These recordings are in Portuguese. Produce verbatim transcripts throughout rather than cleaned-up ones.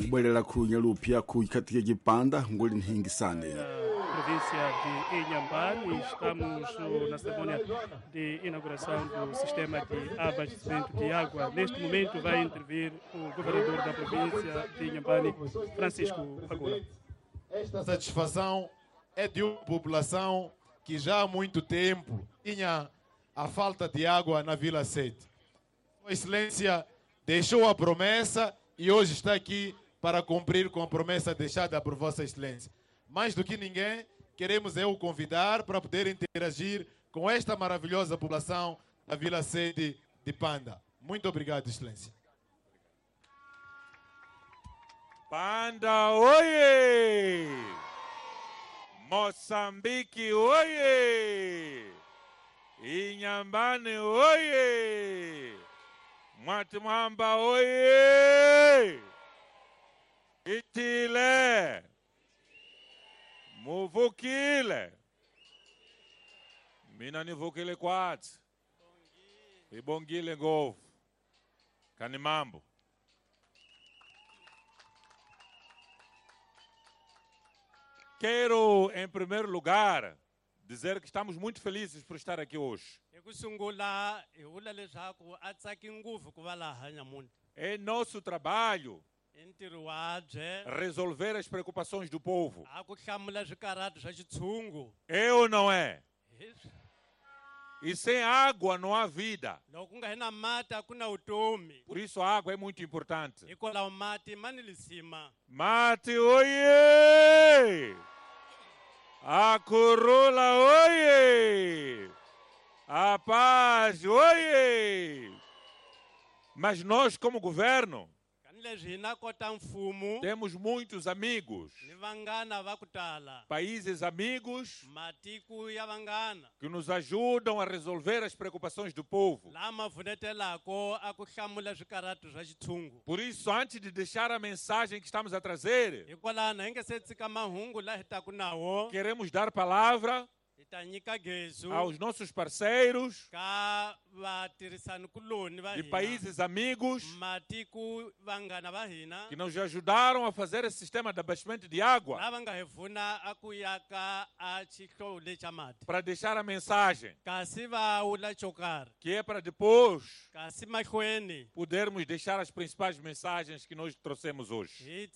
ngibwelela khunya lupya ku ikhatika gipanda ngoli nhingisane. Província de Inhambane, estamos na cerimônia de inauguração do sistema de abastecimento de água. Neste momento vai intervir o governador da província de Inhambane, Francisco Agora. Esta satisfação é de uma população que já há muito tempo tinha a falta de água na Vila Sede. Sua Excelência deixou a promessa e hoje está aqui para cumprir com a promessa deixada por Vossa Excelência. Mais do que ninguém, queremos eu convidar para poder interagir com esta maravilhosa população da Vila Sede de Panda. Muito obrigado, Excelência. Panda, oye! Moçambique, oye! Inhambane, oye! Mwatimamba, oye! Itile! Muvukile! Mina nivukile kwati. Ibongile ngovu. Kanimambo. Quero, em primeiro lugar, dizer que estamos muito felizes por estar aqui hoje. É nosso trabalho resolver as preocupações do povo. É ou não é? E sem água não há vida. Por isso a água é muito importante. Mate, oiê! A corola, oiê! A paz, oiê! Mas nós, como governo, temos muitos amigos, países amigos que nos ajudam a resolver as preocupações do povo. Por isso, antes de deixar a mensagem que estamos a trazer, queremos dar palavra aos nossos parceiros de países amigos que nos ajudaram a fazer esse sistema de abastecimento de água, para deixar a mensagem que é para depois podermos deixar as principais mensagens que nós trouxemos hoje.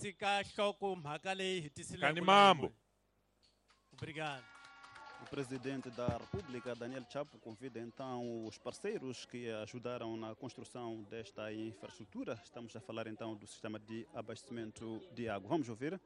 Kanimambo. Obrigado. O presidente da República, Daniel Chapo, convida então os parceiros que ajudaram na construção desta infraestrutura. Estamos a falar então do sistema de abastecimento de água. Vamos ouvir?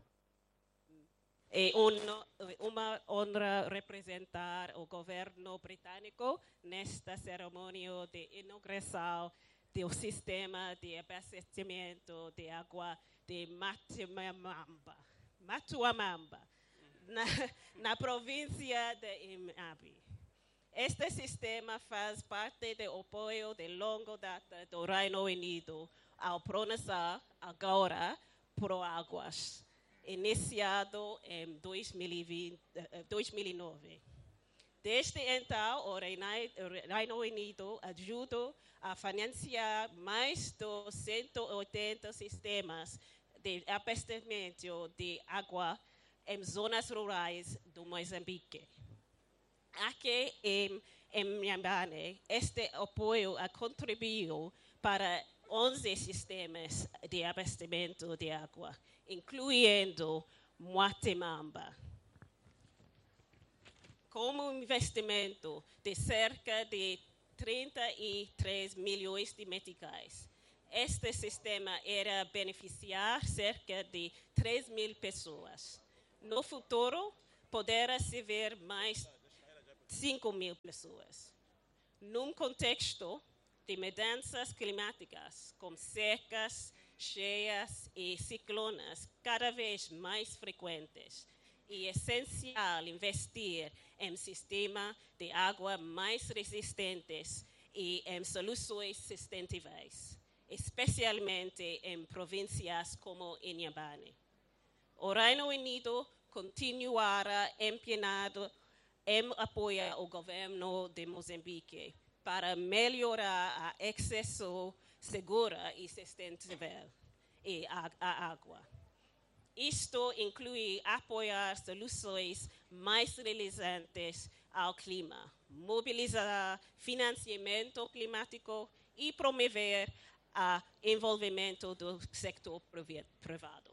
É uma honra representar o governo britânico nesta cerimônia de inauguração do sistema de abastecimento de água de Matuamamba. Matuamamba. Na, na província de Inhambane. Este sistema faz parte do apoio de longa data do Reino Unido ao Pronação agora Pro Águas, iniciado em dois mil e vinte, dois mil e nove. Desde então, o Reino Unido ajuda a financiar mais de cento e oitenta sistemas de abastecimento de água em zonas rurais do Moçambique. Aqui em Inhambane, este apoio contribuiu para onze sistemas de abastecimento de água, incluindo Mwatimamba. Com um investimento de cerca de trinta e três milhões de meticais, este sistema irá beneficiar cerca de três mil pessoas. No futuro, poderá se ver mais cinco mil pessoas. Num contexto de mudanças climáticas, como secas, cheias e ciclones cada vez mais frequentes, é essencial investir em sistemas de água mais resistentes e em soluções sustentáveis, especialmente em províncias como Inhambane. O Reino Unido continuará empenhado em apoiar o governo de Moçambique para melhorar a acesso segura e sustentável, e a, a água. Isto inclui apoiar soluções mais resilientes ao clima, mobilizar financiamento climático e promover o envolvimento do setor privado.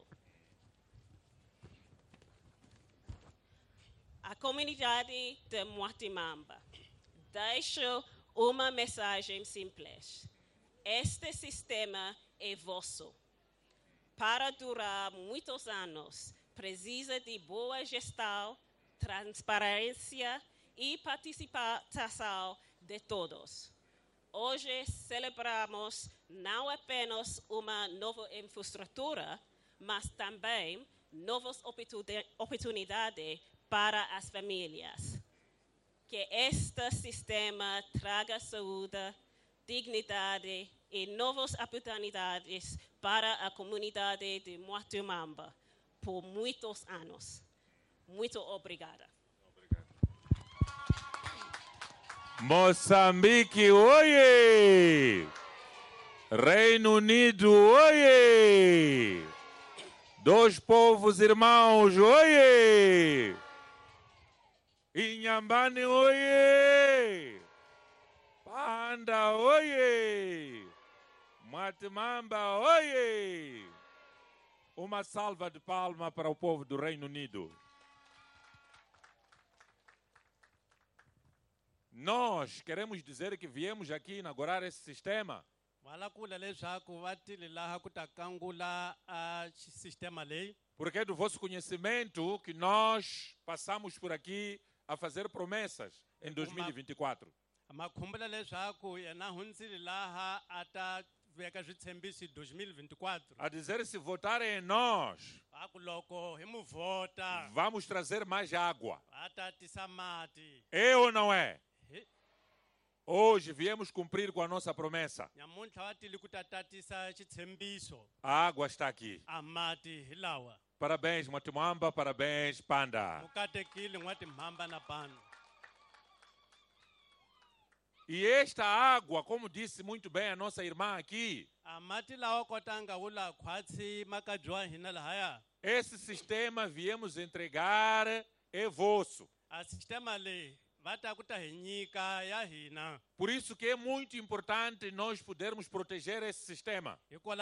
A comunidade de Muatimamba deixa uma mensagem simples. Este sistema é vosso. Para durar muitos anos, precisa de boa gestão, transparência e participação de todos. Hoje celebramos não apenas uma nova infraestrutura, mas também novas oportunidades para as famílias. Que este sistema traga saúde, dignidade e novas oportunidades para a comunidade de Muatimamba por muitos anos. Muito obrigada. Moçambique, oiê! Reino Unido, oiê! Dois povos irmãos, oiê! Inhambane, oiê! Panda, oiê! Muatimamba, oiê! Uma salva de palmas para o povo do Reino Unido. Nós queremos dizer que viemos aqui inaugurar esse sistema porque é do vosso conhecimento que nós passamos por aqui a fazer promessas em dois mil e vinte e quatro. A dizer, se votarem em nós, vamos trazer mais água. É ou não é? Hoje viemos cumprir com a nossa promessa. A água está aqui. Parabéns, Muatimamba, parabéns, Panda. E esta água, como disse muito bem a nossa irmã aqui, esse sistema viemos entregar é vosso. Por isso que é muito importante nós podermos proteger esse sistema.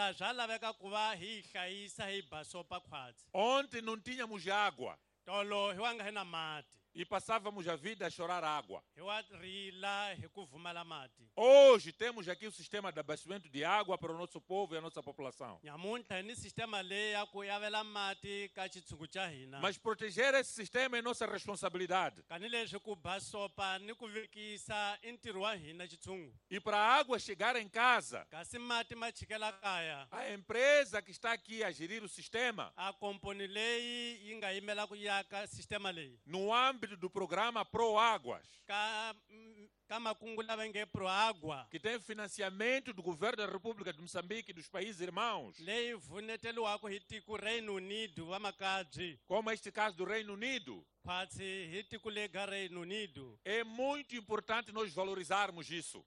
Ontem não tínhamos água e passávamos a vida a chorar água. Hoje temos aqui o sistema de abastecimento de água para o nosso povo e a nossa população. Mas proteger esse sistema é nossa responsabilidade. E para a água chegar em casa, a empresa que está aqui a gerir o sistema, no âmbito do programa Pro Águas, que tem financiamento do governo da República de Moçambique e dos países irmãos, como este caso do Reino Unido, é muito importante nós valorizarmos isso.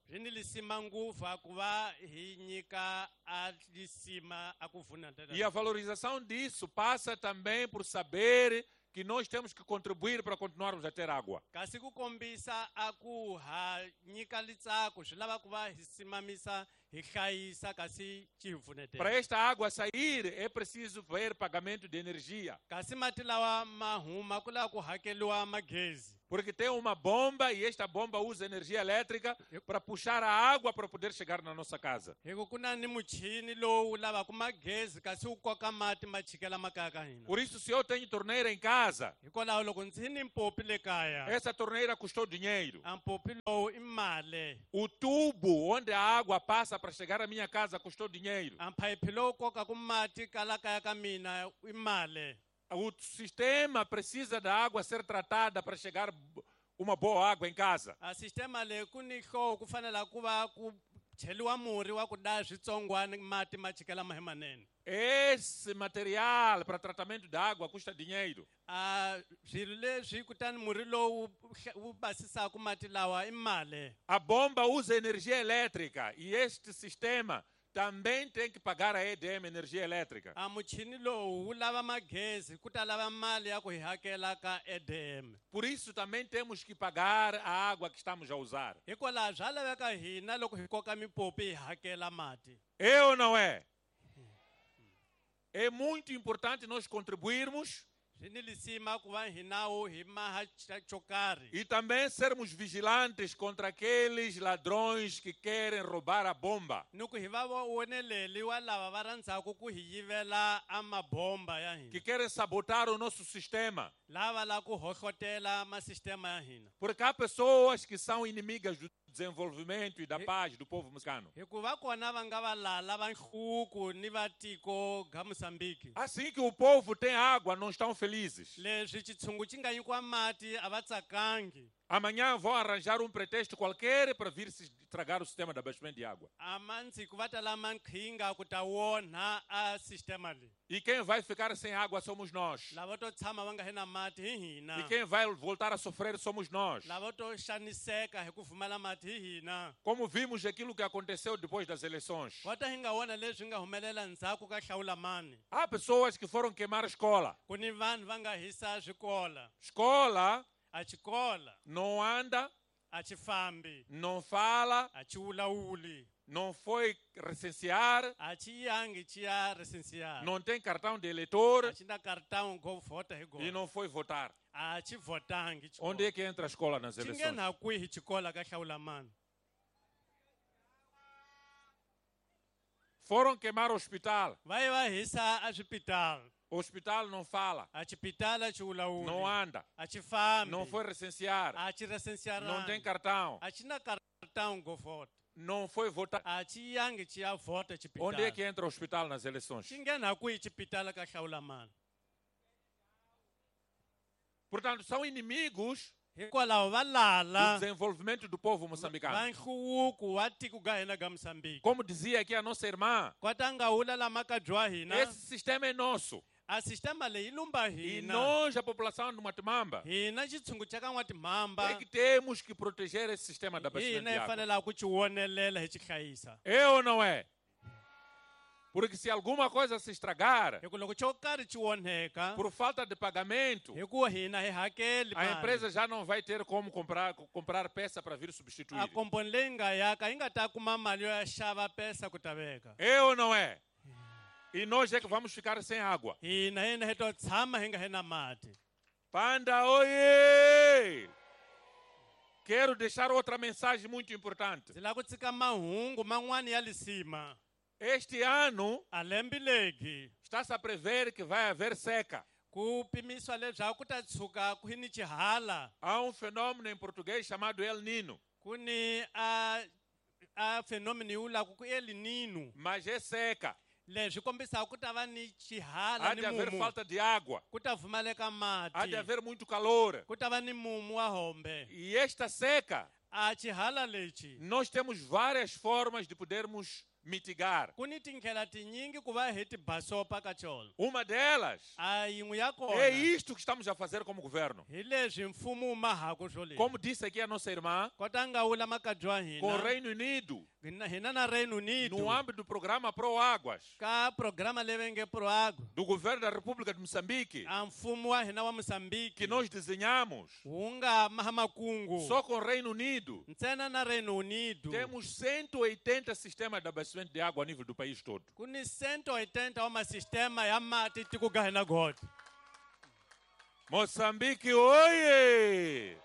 E a valorização disso passa também por saber que nós temos que contribuir para continuarmos a ter água. Para esta água sair, é preciso ver pagamento de energia. Porque tem uma bomba e esta bomba usa energia elétrica para puxar a água para poder chegar na nossa casa. Por isso, se eu tenho torneira em casa, essa torneira custou dinheiro. O tubo onde a água passa para chegar à minha casa custou dinheiro. O sistema precisa da água ser tratada para chegar uma boa água em casa. Esse material para tratamento da água custa dinheiro. A bomba usa energia elétrica e este sistema também tem que pagar a E D M, energia elétrica. a muchini lowu wu lava magezi ku ta lava mali ya ku hi hakela ka E D M. Por isso também temos que pagar a água que estamos a usar. Hikwalaho bya laveka hina loko hi koka mipopi hi hakela mati. É ou não é? É muito importante nós contribuirmos Swi ni lisima ku va hi nawu hi maha xo karhi. e também sermos vigilantes contra aqueles ladrões que querem roubar a bomba. Ni ku hi va voneleli wa lava va rhandzaka ku hi yivela a mabomba ya Que hina. querem sabotar o nosso sistema. Lava la ku hohlotela masistema ya hina. Porque há pessoas que são inimigas do desenvolvimento e da paz do povo moçambicano. Hikuva kona va nga valala va nhluku ni va tiko ga Moçambique. Assim que o povo tem água, não estão felizes. Leswi xitshungu xi nga nyikiwa mati a va tsakangi. Amanhã vão arranjar um pretexto qualquer para vir se estragar o sistema de abastecimento de água. Amantsiku va ta lama nkhinga ku ta wonha a sistema leyi. E quem vai ficar sem água somos nós. Lava to tshama va nga hi na mati hi hina. E quem vai voltar a sofrer somos nós. Lava to xaniseka hi ku pfumala mati hi hina. Como vimos aquilo que aconteceu depois das eleições. Va ta hi nga wona leswi nga humelela ndzhaku ka hlawulamani. Há pessoas que foram queimar a escola. Ku ni vanhu va nga hisa swikola. Escola A xikola não anda, a xi fambi não fala, a xi wulawuli não foi recensear, a xi yangi xi ya resensiara não tem cartão de eleitor a xi na cartão go vota hi e gona não foi votar. a xi votangi Onde é que entra a escola nas xi eleições? nghena kwihi xikola ka hlawulamani. Foram queimar o hospital. Va yi va hisa a swipitala O hospital não fala, a xipitala xi wulawuli não anda, a xi fambi não foi recensear, a xi resensiara não tem cartão, a xi na cartão go vota não foi votar. a xi yangi xi ya vota Onde é xipitala que entra o hospital nas eleições? xi nghena kwihi xipitala ka hlawulamani. Portanto, são inimigos Hikwalaho va do lala desenvolvimento do povo va moçambicano. nhluvuko wa tiko ga hina ga Moçambique. Como dizia aqui a nossa irmã, Kwata nga hula lama ka dyiwa hina esse sistema é nosso. a sistema leyi lumba E hina nós, a população de Matimamba, hina xitshungu xa ka n'watimhamba é que temos que proteger esse sistema de hi abastecimento hina de hi água. fanelaka ku xi wonelela hi xi hlayisa. É ou não é? Porque se alguma coisa se estragar, Hi ku loko xo karhi xi onheka por falta de pagamento, hi ku hina hi hakeli a mali. empresa já não vai ter como comprar, comprar peça para vir substituir. A komponi leyi nga yaka yi nga ta kuma mali yo ya xava pesa ku ta veka. É ou não é? E nós é que vamos ficar sem água. Hina hina hi to tshama hi nga hi na mati. Panda, oiê! Quero deixar outra mensagem muito importante. Ndzi lava ku tshika mahungu man'wani ya lisima. Este ano A lembi legi está-se a prever que vai haver seca. ku pimisiwa leswaku ku ta tshuka ku hi ni xihala. Há um fenômeno em português chamado El Nino, Ku ni a a fenomeno yi vulaku ku El Nino. mas é seca. Leswi kombisaka ku ta va ni xihala Há ni de haver mumu. falta de água, Ku ta pfumaleka há mati. de haver muito calor. Ku ta va ni mumu wa hombe. E esta seca, A xihala lexi nós temos várias formas de podermos mitigar. ku ni tindlela tinyingi ku va hi ti basopa ka xona. Uma delas A yin'we ya é kona isto que estamos a fazer como governo. hi leswi mfumo wu mahaka swo leswi. Como disse aqui a nossa irmã, Kota nga wu lama ka dyiwa com o hina. Reino Unido, Hina hina na Reino Unido. no âmbito do programa Pro Águas, Ka programa leyi va nge Proagro. do governo da República de Moçambique, A mfumo wa hina wa Moçambique. que nós desenhamos, wu nga maha makungu. só com o Reino Unido, Ntsena na Reino Unido. temos cento e oitenta sistemas de abastecimento de água a nível do país todo. Ku ni cento oitenta wa masistema ya mati tiko ga hina gota. Moçambique, oiê!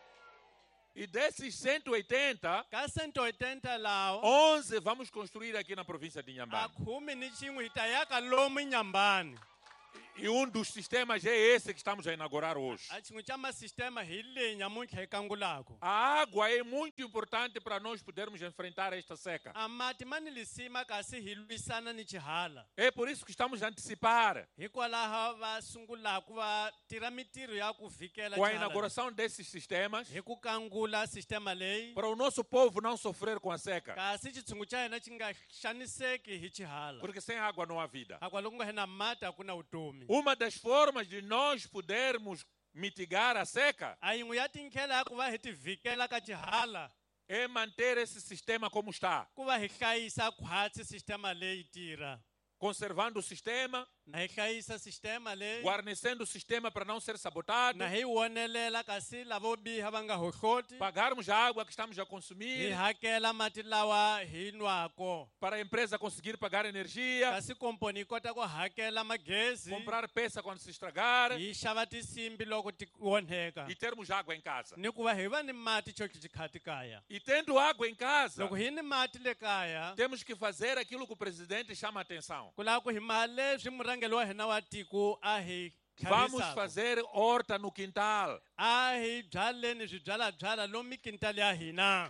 E desses cento e oitenta, Ka cento oitenta lawa. onze vamos construir aqui na província de A Inhambane. khume ni xin'we hi ta yaka lomu Nyambani. E um dos sistemas é esse que estamos a inaugurar hoje. A xin'we xa masistema hi leyi nyamuntlha hi kangulaka. A água é muito importante para nós podermos enfrentar esta seca. A mati ma ni lisima kasi hi lwisana ni xihala. É por isso que estamos a antecipar Hikwalaho va sungulaka va tirha mitirho ya ku vhikela com a xihala leyi. inauguração desses sistemas Hi ku kangula sistema leyi. para o nosso povo não sofrer com a seca. Kasi xitshungu xa hina xi nga xaniseki hi xihala. Porque sem água não há vida. Hakwa loko ku nga hi na mati a ku na vutomi. Uma das formas de nós podermos mitigar a seca A yin'we ya tindlela ya ku va hi ti vhikela ka xihala é manter esse sistema como está. ku va hi hlayisa khwatsi sistema leyi tirha. Conservando o sistema, na hi hlayisa sistema leyi, guarnecendo o sistema para não ser sabotado, na hi wonelela kasi lavo biha va nga hohloti, pagarmos a água que estamos a hi consumir, hakela mati lawa hi nwako, para a empresa conseguir pagar energia, kasi komponi yi kota ku hakela magezi, comprar peça quando se estragar, hi xava tinsimbi loko ti onheka, e termos água em casa. ni ku va hi va ni mati chokichikhati kaya. E tendo água em casa, Loko hi ni mati le kaya, temos que fazer aquilo que o presidente chama a atenção. ku lava ku hi mali leswi murhangeri wa hina wa tiko a hi Vamos tlherisaka. fazer horta no quintal. A hi byaleni swibyalabyala lomu mikintali ya hina.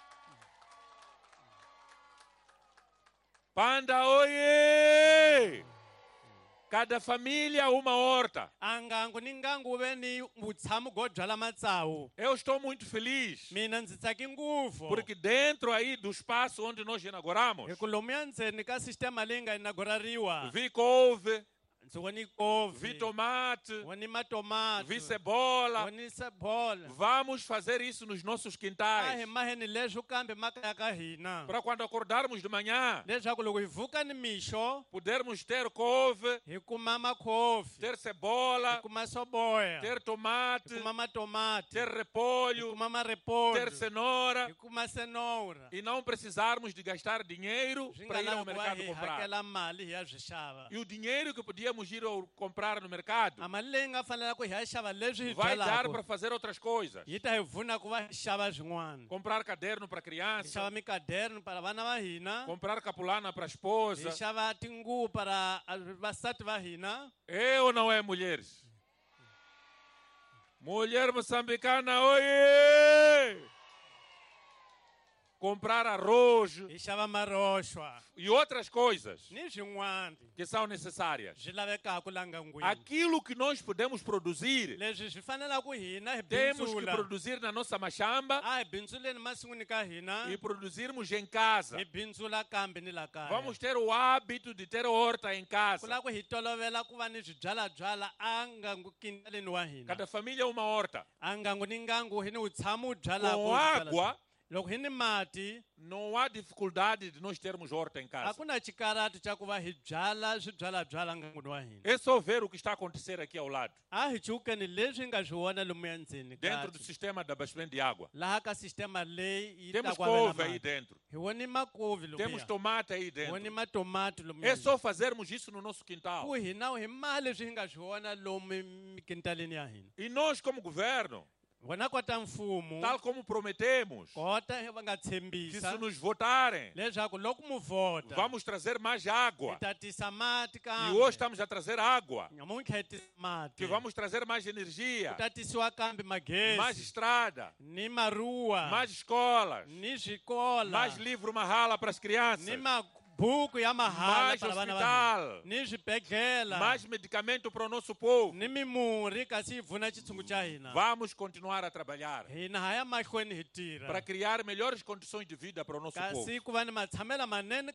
Panda, oye! Cada família uma horta. A ngangu ni ngangu wu ve ni vutshamo byo byala matsavu. Eu estou muito feliz, Mina ndzi tsake ngopfu. porque dentro aí do espaço onde nós inauguramos, Hi ku lomuya ndzeni ka sistema leyi nga inaugurariwa, vi couve, ndzi voni kofi, vi tomate, voni matomati, vi cebola. voni sebola. Vamos fazer isso nos nossos A hi quintais. maheni leswo kambe makaya ka hina, Para quando acordarmos de manhã, leswaku loko hi vuka ni mixo pudermos ter couve, hi kuma makhofi, ter hi cebola, kuma soboya, ter hi tomate, kuma matomati, ter hi repolho, kuma marepolho, ter cenoura, hi kuma cenoura. e não precisarmos de gastar dinheiro Swi para nga ir ao lavi ku va mercado hi comprar. hakela mali hi ya swi xava. E o dinheiro que podíamos ir ao comprar no mercado A mali leyi nga fanela ku hi ya xava leswi hi vai dar para byalaka, fazer outras coisas. yi ta hi pfuna ku va hi xava swin'wana. Comprar caderno para Hi criança, xava mikaderno para vana va hina, comprar capulana para a hi esposa. xava tinguvu para a- vasati va hina. É ou não é, mulheres? Mulher moçambicana, oiê! Comprar arroz Hi xava maroxwa e outras coisas ni swin'wana que são necessárias. swi lavekaka la ngangwini. Aquilo que nós podemos produzir, Leswi swi fanela ku hina hi temos que bindzula. produzir na nossa machamba A hi bindzuleni masin'wini ka hina, e produzirmos em casa. hi bindzula kambe ni la kaya. Vamos ter o hábito de ter horta em Ku casa. lava ku hi tolovela ku va ni swibyalabyala a ngangu kintaleni wa hina. Cada família uma horta. A ngangu ni ngangu hi ni wu tshama wu Com byalaka. água, Loko hi ni mati, não há dificuldade de nós termos horta em a casa. ku na chikarati xa ku va hi byala swibyalabyala nganguni wa hina. É só ver o que está a acontecer aqui ao lado, A hi chukeni leswi hi nga swi vona lomuya ndzeni dentro ka do sistema de abastecimento de água. laha ka sistema leyi yi Temos taku avela couve aí mati. dentro, Hi voni makovi temos lomuya, tomate aí hi voni dentro. matomati lomuya. É só fazermos isso no nosso quintal. Ku hina hi maha leswi hi nga swi vona lomu mikintaleni ya hina. E nós, como governo, Vona kota mfumo tal como prometemos, kota va nga que tshembisa se nos votarem, leswaku loko mu vota vamos trazer mais hi água. ta tisa mati E kambe. hoje estamos a trazer água. Namuntlha hi tisa mati. Que vamos trazer mais Ku energia, ta tisiwa kambe mais magezi estrada, ni maruwa mais escolas, ni swikola mais livro mahala para as crianças, ni mabuku ya mahala mais para vana va hospital, hina. Ni swibedhlela mais medicamento para o nosso povo. ni mimurhi kasi hi pfuna xitshungu xa hina. Vamos continuar a trabalhar Hina ha ya mahlweni hi tirha para criar melhores condições de vida para o nosso povo. kasi ku va ni matshamelo manene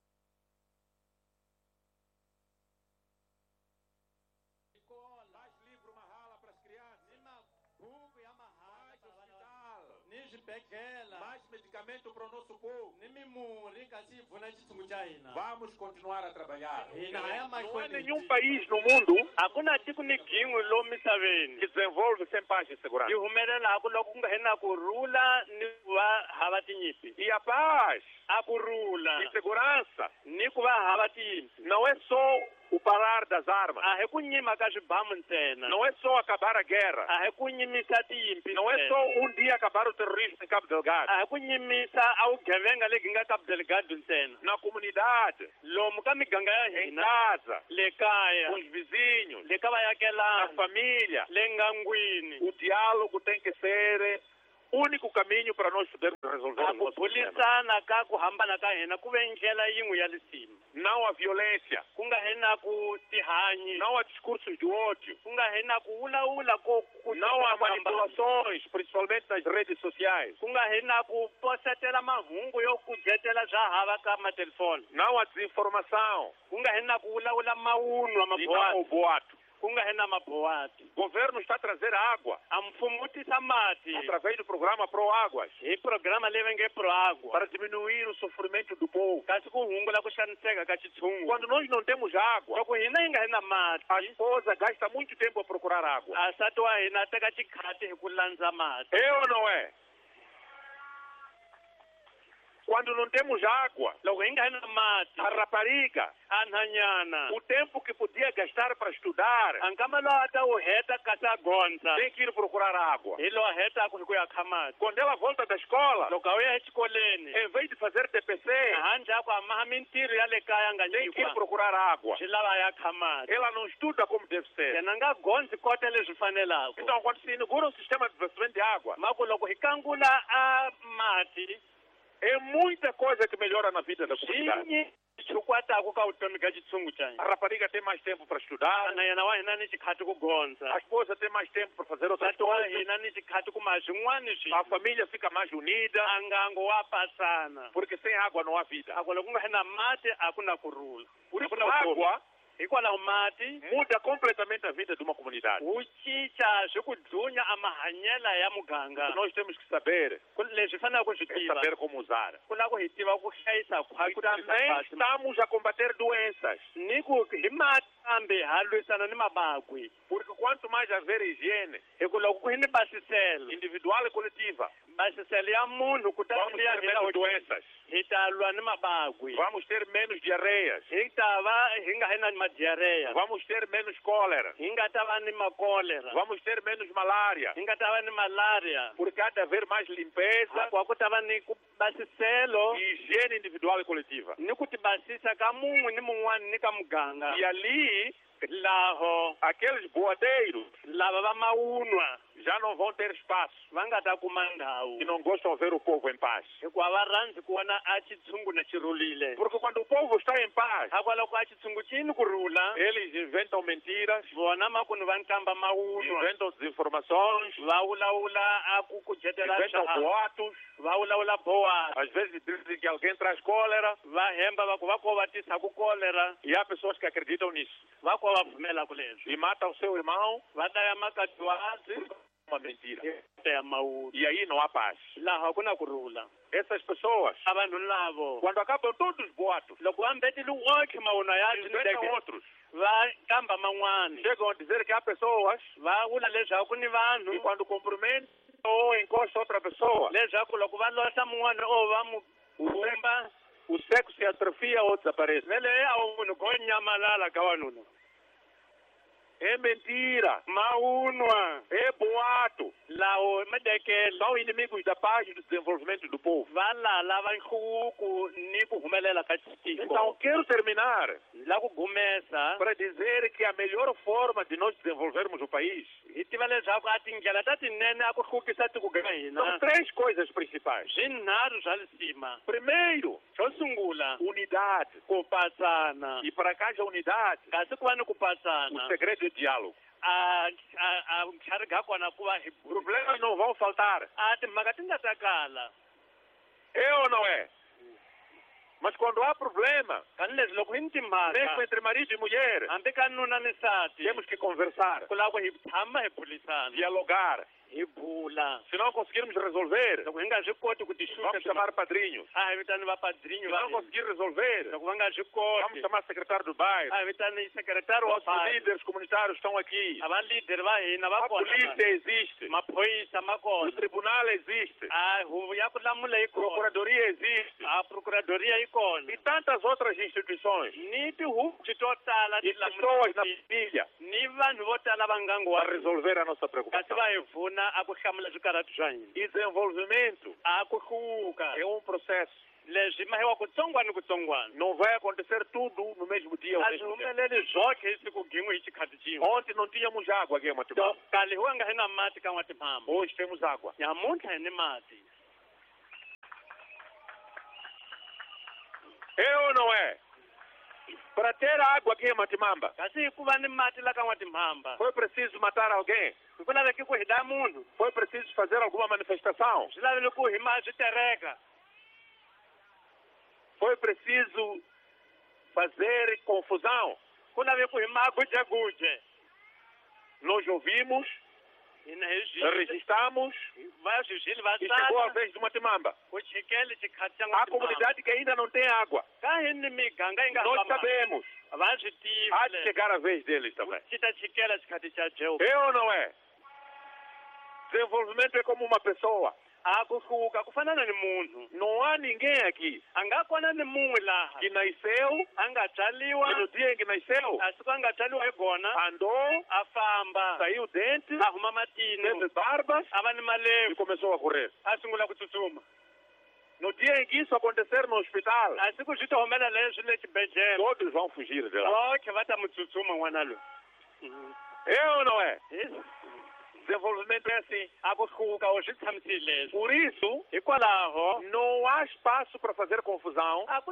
Mais livro mahala para as crianças, ni mabuku ya mahala para vana va hospital, hina. Ni swibedhlela mais medicamento para o nosso povo. ni mimurhi kasi hi pfuna xitshungu xa hina. Vamos continuar a trabalhar. Hina ha ya Não há mahlweni hi nenhum tirha. país no mundo hakuna tiko ni gin'we lomu misaveni que desenvolve sem paz e yi segurança. humelelaku loko ku nga ri na kurhula ni ku va hava tinyimpi. E a paz A kurhula e segurança ni ku va hava tinyimpi não é só o parar das armas, a hi ku nyima ka swibamu ntsena, não é só acabar a guerra, a hi ku nyimisa tinyimpi não é ntsena, só um dia acabar o terrorismo em Cabo Delgado. a hi ku nyimisa a vugevenga lebyi nga Cabo Delgado ntsena. Na comunidade, Lomu ka miganga ya em hina, casa, le kaya, com os vizinhos, le ka na vaakelani, família, le ngangwini, o diálogo tem que ser o único caminho para nós podermos resolver a o ku nosso problema. burisana ka ku hambana ka hina ku ve ndlela yin'we ya lisima, Não a violência, ku nga ri na ku tihanyi, não há discursos de ódio, ku nga ri na ku vulavula ko ku não há hambana, manipulações, principalmente nas redes sociais, ku nga ri na ku posetela mahungu yo kujetela bya hava ka matelefoni, não há desinformação ku nga ri na ku vulavula mawunwa e não mabohati, o boato. kunga hena maboati. Governo está a trazer água Amfumutisa mati. através do programa Pro Águas Hi programa levenge pro água. para diminuir o sofrimento do povo. Kasi ku hungula ku xaniseka ka xitshungu. Quando nós não temos água, Loko hina hi nga hena a mati. esposa gasta muito tempo a procurar água. Asati wa hina teka xikhati hi ku landza mati. É ou não é? Quando não temos água, Loko hi nga hena mati. a rapariga, A nhanyana. o tempo que podia gastar para estudar, Ankama lo ata u heta kasi a gondza. tem que ir procurar água. Hi lo heta ku hi ku ya kha mati. Quando ela volta da escola, Loko a ya exikoleni. em vez de fazer T P C, Handle ako amaha mintirho ya le kaya nga tem que ir nyikiwa. procurar água. Swi lava ya kha mati. Ela não estuda como deve ser. Yena nga gondzi kota leswi fanelako. Então, quando se inaugura um sistema de abastecimento de água, Maku loko hi kangula a mati. é muita coisa que melhora na vida da comunidade. Xinyi xikwataka ka vutomi ka xitshungu xa A hina. rapariga tem mais tempo para estudar, Na yena wa hina ni xikhati ku gondza. a esposa tem mais tempo para fazer outras Nsati wa coisas, hina ni xikhati ku ma swin'wana swi. a família fica mais unida, A ngango wa pasana. porque sem água não há vida. Ako loko ku nga hina mati a ku na kurhula. Por isso, Ku na a vutomi. água Hikwalaho mati muda completamente a vida de uma comunidade. wu cinca swi ku dlunya a mahanyela ya muganga. Nós temos que saber, Ku- Leswi faneleke ku swi é tiva. saber como usar. Ku na ku hi tiva ku hlayisa khwati E ku tirhisa também khwati. estamos a combater doenças, Ni ku hi mati kambe ha lwisana ni mabakwi. porque quanto mais haver higiene Hi ku loko ku hi ni basiselo. individual e coletiva, Basiselo ya munhu ku ta vamos liya ter hina menos doenças, hi ta lwa ni mabakwi. vamos ter menos diarreias, Hi ta va hi nga hina ni madiareya. vamos ter menos cólera, Hi nga ta va ni makolera. vamos ter menos malária, Hi nga ta va ni malaria. porque há de haver mais limpeza Kwa ku ta va ni ku basiselo e higiene individual e coletiva. ni ku ti basisa ka mun'we ni mun'wana ni ka muganga. E ali, Laho aqueles boateiros lava va maunwa já não vão ter espaço va nga ta kuma ndhawu. e não gostam de ver o povo em paz. Hikuva va rhandzi ku vona a xitshungu na xi rhulile. Porque quando o povo está em paz, Hakwa loko a xitshungu xi ni ku rhula, eles inventam mentiras, vona makunu va nkamba maunwa, inventam desinformações, va vulavula a ku kucetela inventam swa, boatos, va vulavula boa, às vezes dizem que alguém traz cólera, va hemba va ku va ko va tisa ku kolera, e há pessoas que acreditam nisso. va ko va pfumela ku leswi. E matam o seu irmão, Va ta ya makatiwazi uma mentira. ta ya maunwa. E aí não há paz. Laha ku na ku rhula. Essas pessoas, A vanhu lavo quando acabam todos os boatos, loko va mbetile onkhe maunwa ya inventam tindleke, outros. va kamba man'wani. Chegam a dizer que há pessoas Va vula leswaku ni e vanhu quando cumprimentam ou encostam outra pessoa, leswaku loko va losa mun'wana o va mu khumba o sexo se atrofia ou desaparece. vele a wu munhu ko nyamalala ka wanuna. É mentira, Maunwa é boato. lawo madekelo São inimigos da paz e do desenvolvimento do povo. va lala va nhluvuko ni ku humelela ka Então, tiko. quero terminar La ku gumesa para dizer que a melhor forma de nós desenvolvermos o país hi tiva leswaku a tindlela ta tinene a ku hluvukisa tiko ka são hina três coisas principais. swinharhu swa lisima. Primeiro, Xo sungula unidade. ku patsana, E para que haja unidade, kasi ku va ni ku o patsana segredo é diálogo. a a a vutlhari bya kona ku va hi Problemas não vão faltar. a timhaka ti nga ta kala. É ou não é? Mas quando há problema, Tanihileswi loko hi ni mesmo timhaka entre marido e mulher, hambi ka nuna ni nsati temos que conversar, ku lava ku hi tshama hi burisana dialogar. hi bula. Se não conseguirmos resolver, Loko hi nga swi koti ku ti vamos xuxa chamar padrinhos. a hi vitani vapadrinyi Se va não hina. conseguir resolver, Loko va nga swi vamos koti chamar secretário do bairro. a hi vitani sekretari wa Nossos bazi. líderes comunitários estão aqui. A va lideri va hina A va kona. polícia existe. Maphoyisa ma O kona. tribunal existe. A huvo ya ku lamula yi A kona. procuradoria existe. A procuradoria yi kona. E tantas outras instituições. Ni tihuku to tala E ti lamula pessoas na família ni vanhu vo tala va ngango wa para resolver a nossa kasi preocupação. va hi pfuna a ku hlamula swikarati swa hina. E desenvolvimento A ku hluka é um processo. leswi mahiwa kutsongwana ni kutsongwana. Não vai acontecer tudo no mesmo dia ou A no swi mesmo tempo. humeleli zwoke hi siku gin'we hi xikhati xin'we. Ontem não tínhamos água aqui em Matimamba. Kali hi nga hi na mati ka N'watimhamba. Hoje temos água. Nyamuntlha hi ni mati. É ou não é? Para ter água aqui em Matimamba, Kasi hi ku va ni mati la ka N'watimhamba. foi preciso matar alguém? Hi ku laveki ku hi dlaya munhu. Foi preciso fazer alguma manifestação? Swi laveli ku hi ma swi tereka. Foi preciso fazer confusão? Ku laveki ku hi ma gujeguje. Nós ouvimos, registramos e chegou a vez de Matimamba. Há comunidade que ainda não tem água. Nós sabemos. Há de chegar a vez deles também. É ou não é? Desenvolvimento é como uma pessoa. Não há ninguém aqui que nasceu e no dia em que nasceu andou, saiu dente, teve barbas e começou a correr. No dia em que isso acontecer no hospital, todos vão fugir de lá. É ou não é? Desenvolvimento é assim. Por isso, não há espaço para fazer confusão. A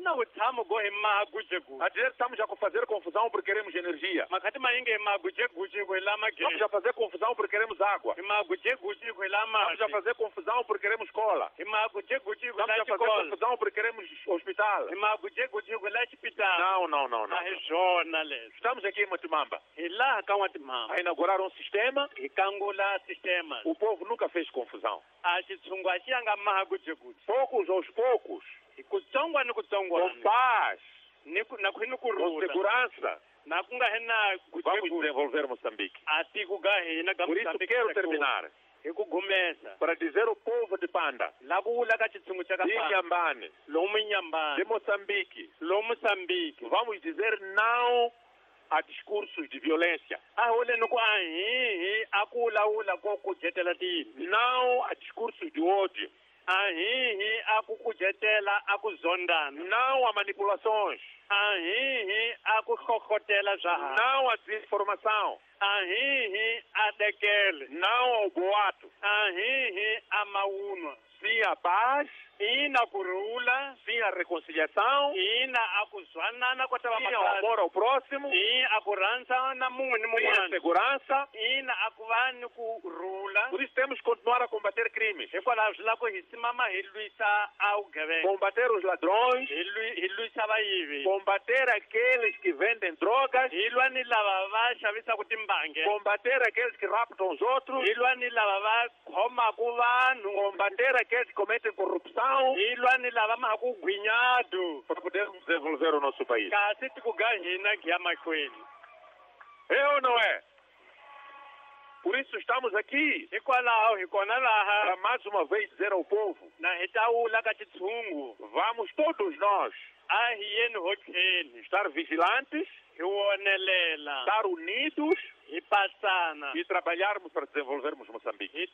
dizer estamos a fazer confusão porque queremos energia. Estamos a fazer confusão porque queremos água. Estamos a fazer confusão porque queremos escola. Estamos a fazer confusão porque queremos hospital. Não, não, não, não. Estamos aqui em Matimamba a inaugurar um sistema. O povo nunca fez confusão. Poucos aos poucos, com paz, com segurança, vamos desenvolver Moçambique. Por isso quero terminar para dizer ao povo de Panda, de Inhambane, de Moçambique, vamos dizer não a discursos de violência. Não a discursos de ódio. Não a manipulações. Não a desinformação. Não ao boato. Sim a paz. Sim a reconciliação. Sim ao amor ao próximo. Sim a segurança. Por isso temos que continuar a combater crimes. Combater os ladrões. Combater aqueles que vendem drogas. Combater aqueles que raptam os outros. Combater aqueles que cometem corrupção. Para podermos desenvolver o nosso país. É ou não é? Por isso estamos aqui para mais uma vez dizer ao povo, vamos todos nós estar vigilantes, estar unidos e trabalharmos para desenvolvermos Moçambique.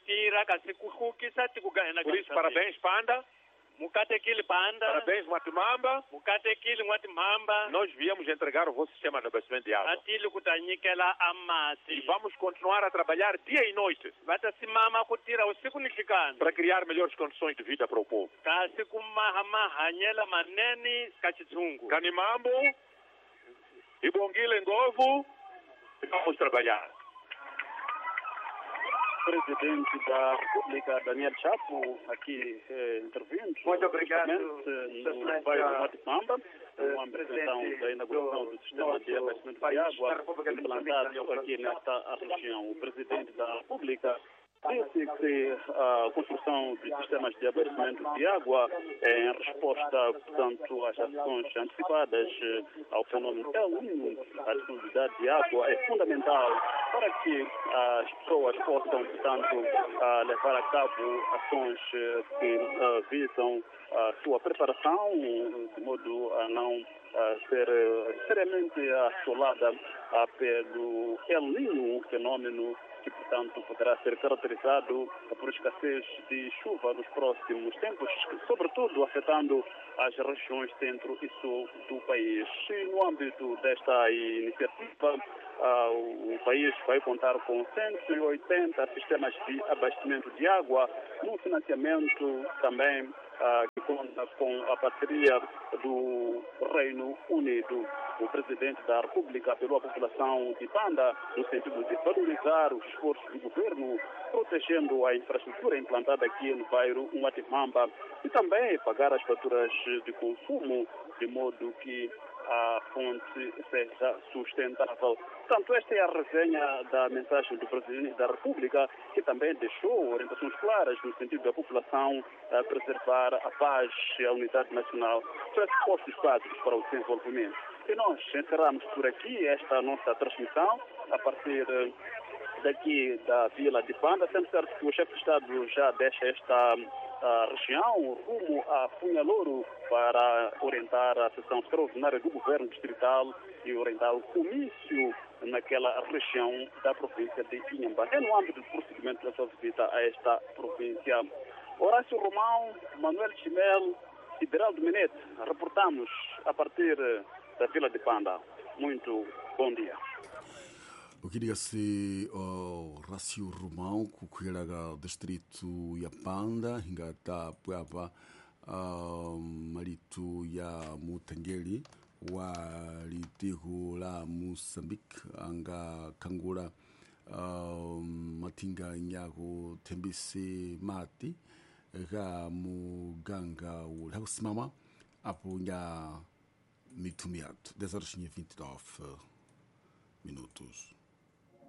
Por isso, parabéns, Panda. Parabéns, Matimamba. Nós viemos entregar o vosso sistema de abastecimento de água. E vamos continuar a trabalhar dia e noite para criar melhores condições de vida para o povo. Kanimambo, Ibongile Ngovo, vamos trabalhar. Presidente da República, Daniel Chapo, aqui eh, intervindo. Muito obrigado, no bairro Matimamba, no âmbito então, da inauguração do sistema de abastecimento de água implantado aqui nesta região. O Presidente da República disse que a construção de sistemas de abastecimento de água é em resposta, portanto, às ações antecipadas ao fenômeno El Niño. A disponibilidade de água é fundamental para que as pessoas possam, portanto, levar a cabo ações que visam a sua preparação, de modo a não ser seriamente assolada pelo El Niño, um fenômeno que, portanto, poderá ser caracterizado por escassez de chuva nos próximos tempos, sobretudo afetando as regiões centro e sul do país. E no âmbito desta iniciativa, uh, o país vai contar com cento e oitenta sistemas de abastecimento de água, no financiamento também Uh, que conta com a parceria do Reino Unido. O Presidente da República apelou à população de Panda no sentido de valorizar os esforços do governo, protegendo a infraestrutura implantada aqui no bairro Matimamba e também pagar as faturas de consumo, de modo que a fonte seja sustentável. Portanto, esta é a resenha da mensagem do Presidente da República, que também deixou orientações claras no sentido da população a preservar a paz e a unidade nacional, pressupostos básicos para o desenvolvimento. E nós encerramos por aqui esta nossa transmissão a partir daqui da Vila de Panda, sendo certo que o chefe de Estado já deixa esta a região rumo a Punhalouro para orientar a sessão extraordinária do governo distrital e orientar o comício naquela região da província de Inhambane. É no âmbito do procedimento da sua visita a esta província. Horácio Romão, Manuel Chimel e Beraldo Menete, reportamos a partir da Vila de Panda. Muito bom dia. Eu queria ser o Horácio Romão, que era do distrito ya Panda, hingata puapa marito ya Mutangeli, wa litigo la Moçambique, anga kangura matinga nyago tembise mati, ga muganga ula kusimama, apo nya mitumiato, dez horas e vinte e nove minutos.